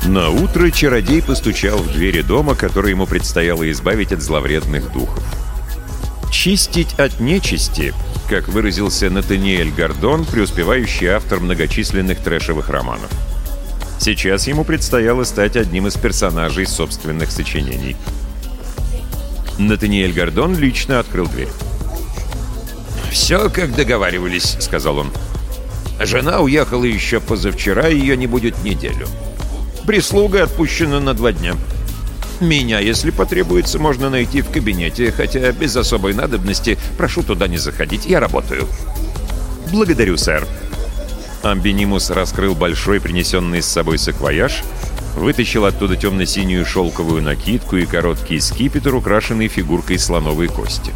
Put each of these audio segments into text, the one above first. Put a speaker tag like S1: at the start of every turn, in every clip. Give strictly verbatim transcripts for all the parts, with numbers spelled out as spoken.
S1: Наутро чародей постучал в двери дома, который ему предстояло избавить от зловредных духов. «Чистить от нечисти», как выразился Натаниэль Гордон, преуспевающий автор многочисленных трэшевых романов. Сейчас ему предстояло стать одним из персонажей собственных сочинений. Натаниэль Гордон лично открыл дверь. «Все, как договаривались», — сказал он. «Жена уехала еще позавчера, ее не будет неделю. Прислуга отпущена на два дня. Меня, если потребуется, можно найти в кабинете, хотя без особой надобности. Прошу туда не заходить, я работаю». «Благодарю, сэр». Амбинимус раскрыл большой принесенный с собой саквояж, вытащил оттуда темно-синюю шелковую накидку и короткий скипетр, украшенный фигуркой слоновой кости.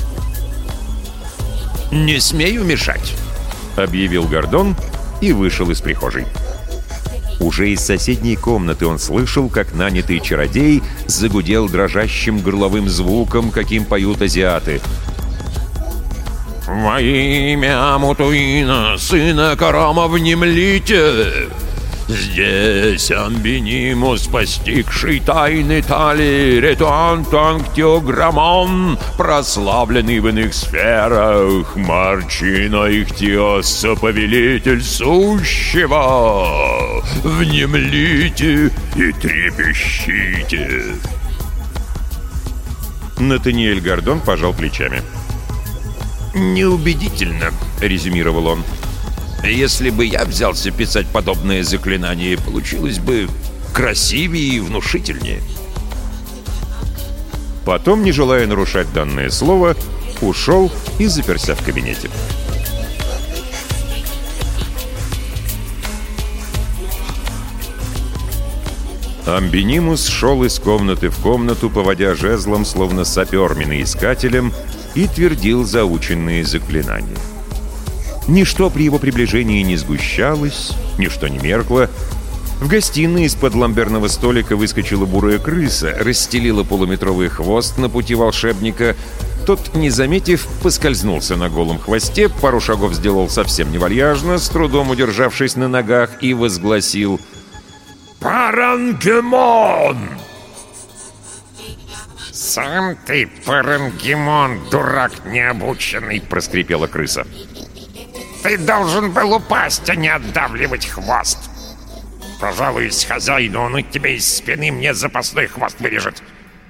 S1: «Не смею мешать», — объявил Гордон и вышел из прихожей. Уже из соседней комнаты он слышал, как нанятый чародей загудел дрожащим горловым звуком, каким поют азиаты. «Во имя Амутуина, сына Карама, внемлите! Здесь Амбинимус, постигший тайны Талии, Ретуантангтиограммон, прославленный в иных сферах, Марчино Ихтиоса, повелитель сущего! Внемлите и трепещите!» Натаниэль Гордон пожал плечами. «Неубедительно», — резюмировал он. «Если бы я взялся писать подобное заклинание, получилось бы красивее и внушительнее». Потом, не желая нарушать данное слово, ушел и заперся в кабинете. Амбинимус шел из комнаты в комнату, поводя жезлом, словно сапер миноискателем, и твердил заученные заклинания. Ничто при его приближении не сгущалось, ничто не меркло. В гостиной из-под ламберного столика выскочила бурая крыса, расстелила полуметровый хвост на пути волшебника. Тот, не заметив, поскользнулся на голом хвосте, пару шагов сделал совсем невальяжно, с трудом удержавшись на ногах, и возгласил: «Парангемон!»
S2: «Сам ты парангемон, дурак необученный!» — проскрипела крыса. «Ты должен был упасть, а не отдавливать хвост! Пожалуйся хозяину, он у тебя из спины мне запасной хвост вырежет!»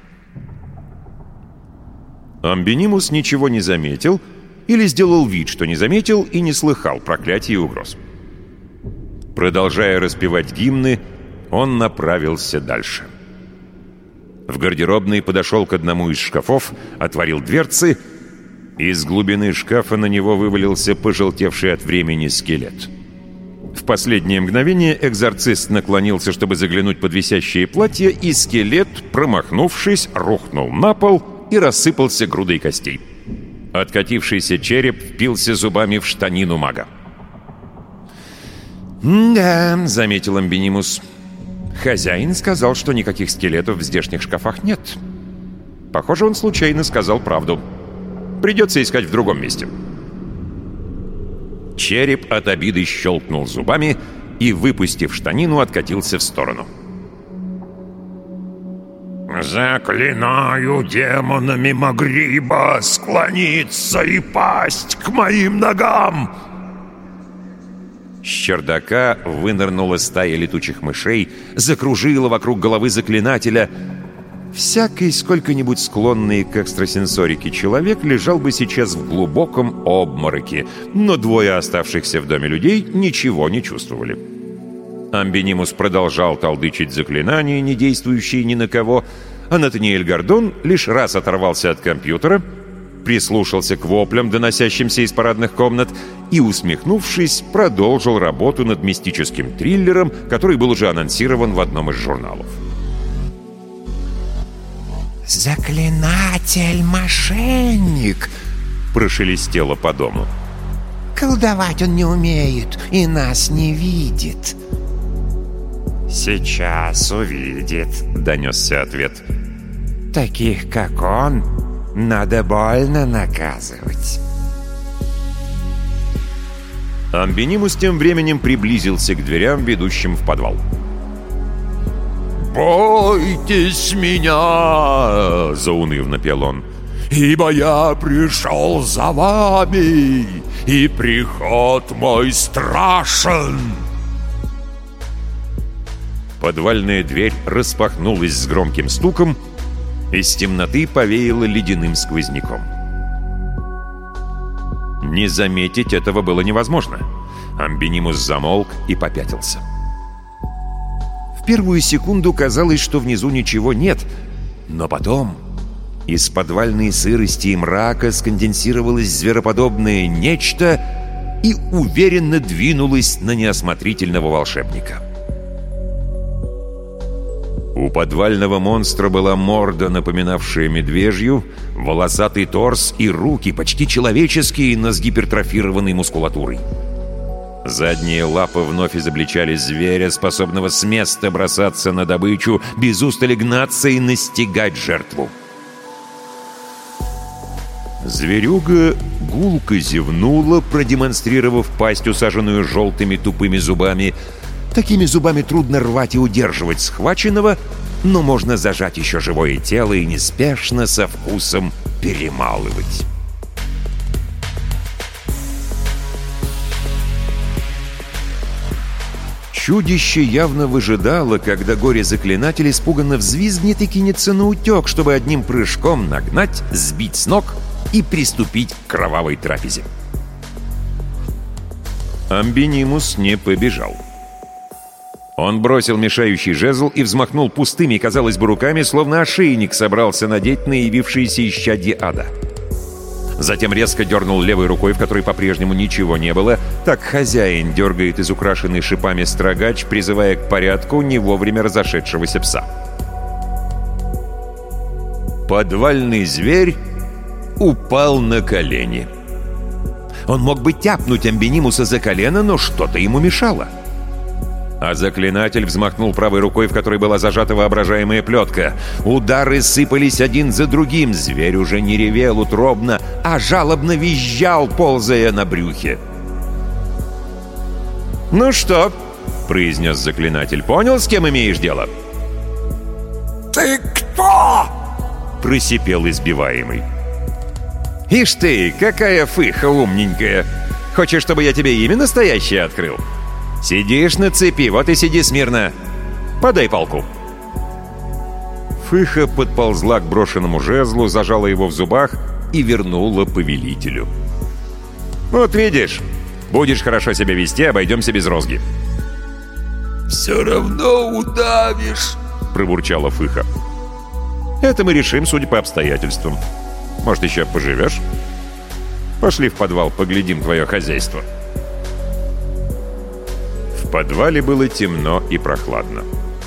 S1: Амбинимус ничего не заметил или сделал вид, что не заметил и не слыхал проклятий и угроз. Продолжая распевать гимны, он направился дальше. В гардеробной подошел к одному из шкафов, отворил дверцы. Из глубины шкафа на него вывалился пожелтевший от времени скелет. В последнее мгновение экзорцист наклонился, чтобы заглянуть под висящее платье, и скелет, промахнувшись, рухнул на пол и рассыпался грудой костей. Откатившийся череп впился зубами в штанину мага. «Да», — заметил Амбинимус, — «хозяин сказал, что никаких скелетов в здешних шкафах нет. Похоже, он случайно сказал правду. Придется искать в другом месте». Череп от обиды щелкнул зубами и, выпустив штанину, откатился в сторону.
S2: «Заклинаю демонами Магриба склониться и пасть к моим ногам!»
S1: С чердака вынырнула стая летучих мышей, закружила вокруг головы заклинателя. Всякий, сколько-нибудь склонный к экстрасенсорике человек, лежал бы сейчас в глубоком обмороке, но двое оставшихся в доме людей ничего не чувствовали. Амбинимус продолжал толдычить заклинания, не действующие ни на кого, а Натаниэль Гордон лишь раз оторвался от компьютера, прислушался к воплям, доносящимся из парадных комнат, и, усмехнувшись, продолжил работу над мистическим триллером, который был уже анонсирован в одном из журналов.
S3: «Заклинатель-мошенник!»
S1: — прошелестело по дому.
S3: «Колдовать он не умеет и нас не видит».
S2: «Сейчас увидит», —
S1: донесся ответ.
S3: «Таких, как он, надо больно наказывать».
S1: Амбинимус тем временем приблизился к дверям, ведущим в подвал.
S4: бойтесь меня!» — заунывно пел он. «Ибо я пришел за вами, и приход мой страшен!»
S1: Подвальная дверь распахнулась с громким стуком, из темноты повеяло ледяным сквозняком. Не заметить этого было невозможно. Амбинимус замолк и попятился. В первую секунду казалось, что внизу ничего нет, но потом из подвальной сырости и мрака сконденсировалось звероподобное нечто и уверенно двинулось на неосмотрительного волшебника. У подвального монстра была морда, напоминавшая медвежью, волосатый торс и руки, почти человеческие, но с гипертрофированной мускулатурой. Задние лапы вновь изобличали зверя, способного с места бросаться на добычу, без устали гнаться и настигать жертву. Зверюга гулко зевнула, продемонстрировав пасть, усаженную желтыми тупыми зубами. Такими зубами трудно рвать и удерживать схваченного, но можно зажать еще живое тело и неспешно, со вкусом перемалывать. Чудище явно выжидало, когда горе-заклинатель испуганно взвизгнет и кинется на утек, чтобы одним прыжком нагнать, сбить с ног и приступить к кровавой трапезе. Амбинимус не побежал. Он бросил мешающий жезл и взмахнул пустыми, казалось бы, руками, словно ошейник собрался надеть на явившиеся исчадье ада. Затем резко дернул левой рукой, в которой по-прежнему ничего не было. Так хозяин дергает из украшенной шипами строгач, призывая к порядку не вовремя разошедшегося пса. Подвальный зверь упал на колени. Он мог бы тяпнуть Амбинимуса за колено, но что-то ему мешало. А заклинатель взмахнул правой рукой, в которой была зажата воображаемая плетка. Удары сыпались один за другим. Зверь уже не ревел утробно, а жалобно визжал, ползая на брюхе. «Ну что?» — произнес заклинатель. «Понял, с кем имеешь дело?»
S4: «Ты кто?»
S1: — просипел избиваемый. «Ишь ты, какая фыха умненькая! Хочешь, чтобы я тебе имя настоящее открыл? Сидишь на цепи, вот и сиди смирно. Подай палку». Фыха подползла к брошенному жезлу, зажала его в зубах и вернула повелителю. «Вот видишь, будешь хорошо себя вести, обойдемся без розги».
S4: «Все равно удавишь», —
S1: пробурчала Фыха. «Это мы решим, судя по обстоятельствам. Может, еще поживешь? Пошли в подвал, поглядим твое хозяйство». В подвале было темно и прохладно.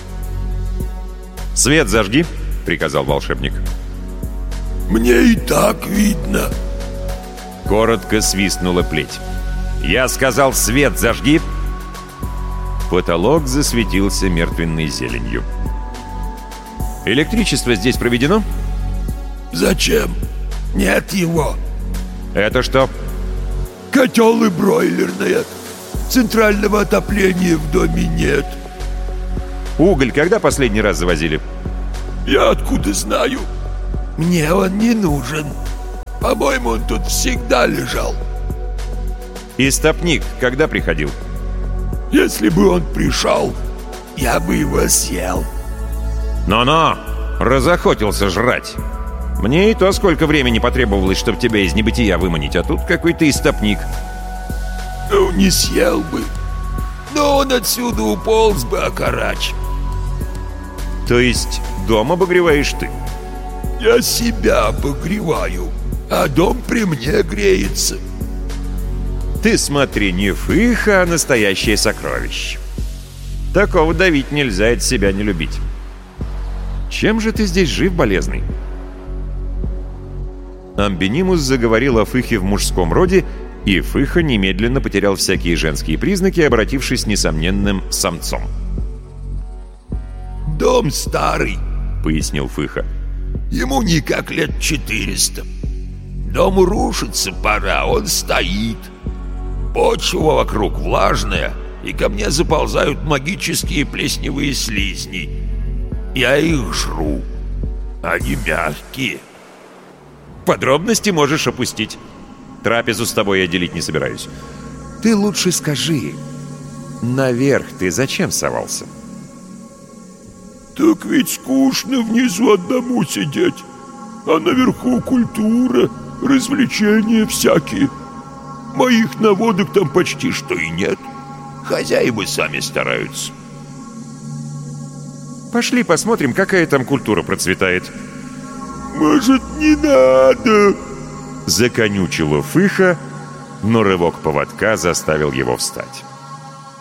S1: «Свет зажги», — приказал волшебник.
S4: «Мне и так видно».
S1: Коротко свистнула плеть. «Я сказал, свет зажги!» Потолок засветился мертвенной зеленью. «Электричество здесь проведено?»
S4: «Зачем? Нет его».
S1: «Это что?»
S4: «Котел и бройлерная. Центрального отопления в доме нет».
S1: «Уголь когда последний раз завозили?»
S4: «Я откуда знаю? Мне он не нужен. По-моему, он тут всегда лежал».
S1: «Истопник когда приходил?»
S4: «Если бы он пришел, я бы его съел».
S1: «Но-но! Разохотился жрать. Мне и то сколько времени потребовалось, чтобы тебя из небытия выманить, а тут какой-то истопник».
S4: «Ну, не съел бы. Но он отсюда уполз бы, окарач».
S1: «То есть дом обогреваешь ты?»
S4: «Я себя обогреваю, а дом при мне греется».
S1: «Ты смотри, не фыха, а настоящее сокровище. Такого давить нельзя, от себя не любить. Чем же ты здесь жив, болезный?» Амбинимус заговорил о Фыхе в мужском роде, и Фыха немедленно потерял всякие женские признаки, обратившись несомненным самцом.
S4: «Дом старый», —
S1: пояснил Фыха.
S4: «Ему никак лет четыреста. Дому рушится пора, он стоит. Почва вокруг влажная, и ко мне заползают магические плесневые слизни. Я их жру. Они мягкие.
S1: Подробности можешь опустить. Трапезу с тобой я делить не собираюсь. Ты лучше скажи, наверх ты зачем совался?
S4: Так ведь скучно внизу одному сидеть. А наверху культура, развлечения всякие. Моих наводок там почти что и нет. Хозяева сами стараются.
S1: Пошли посмотрим, какая там культура процветает.
S4: Может, не надо?
S1: Законючила Фыха, но рывок поводка заставил его встать.